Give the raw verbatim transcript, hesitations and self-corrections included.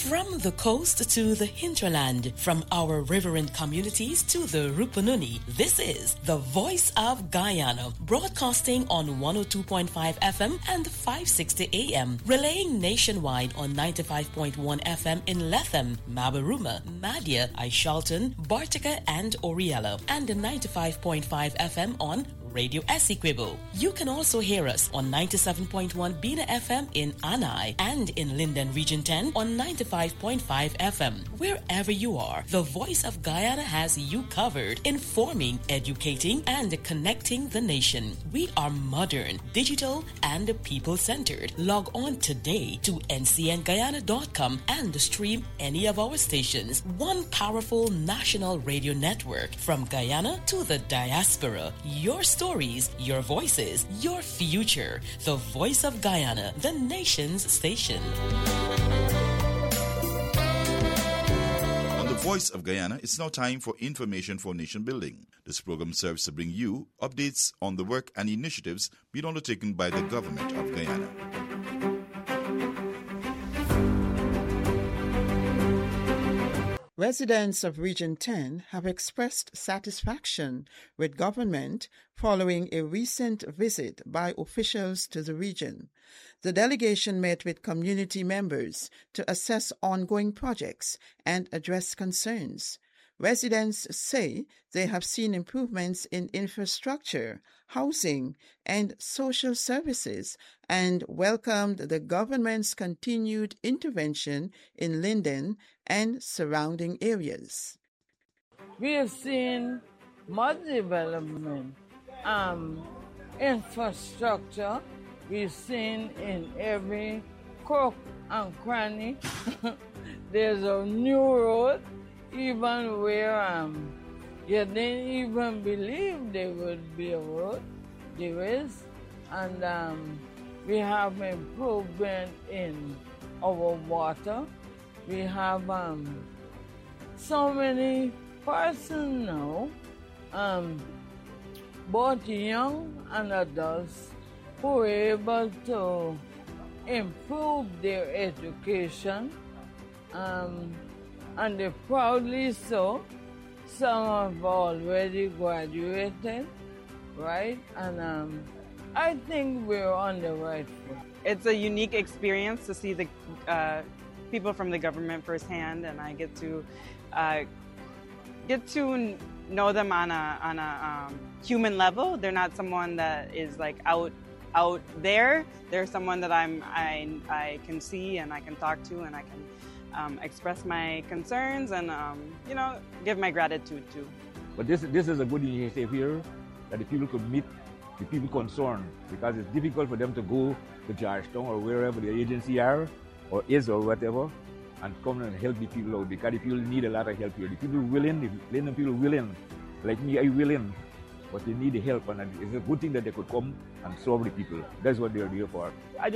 From the coast to the hinterland, from our riverine communities to the Rupununi, this is the Voice of Guyana, broadcasting on one oh two point five F M and five sixty A M, relaying nationwide on ninety-five point one F M in Lethem, Mabaruma, Madia, Aishalton, Bartica, and Oriella, and ninety-five point five F M on Radio Essequibo. You can also hear us on ninety-seven point one Bina F M in Anai and in Linden Region ten on ninety-five point five F M. Wherever you are, the Voice of Guyana has you covered, informing, educating, and connecting the nation. We are modern, digital, and people-centered. Log on today to N C N Guyana dot com and stream any of our stations. One powerful national radio network from Guyana to the diaspora. Your stories, your voices, your future. The Voice of Guyana, the nation's station. On the Voice of Guyana, it's now time for Information for Nation Building. This program serves to bring you updates on the work and initiatives being undertaken by the government of Guyana. Residents of Region ten have expressed satisfaction with government following a recent visit by officials to the region. The delegation met with community members to assess ongoing projects and address concerns. Residents say they have seen improvements in infrastructure, housing, and social services and welcomed the government's continued intervention in Linden and surrounding areas. We have seen much development, um, infrastructure. We've seen in every crook and cranny. There's a new road, even where um, you didn't even believe there would be a road. There is. And um, we have improvement in our water. We have um, so many persons now, um, both young and adults, who are able to improve their education, um, and they proudly so. Some have already graduated, right? And um, I think we're on the right foot. It's a unique experience to see the uh, people from the government firsthand, and I get to uh, get to know them on a on a um, human level. They're not someone that is like out out there. They're someone that I'm I I can see and I can talk to, and I can um, express my concerns and um, you know, give my gratitude to. But this this is a good initiative here, that the people could meet the people concerned, because it's difficult for them to go to Georgetown or wherever the agency are or is or whatever, and come and help the people out, because the people need a lot of help here. The people willing, the Linden people willing, like me, I willing, but they need the help, and it's a good thing that they could come and serve the people. That's what they're here for. I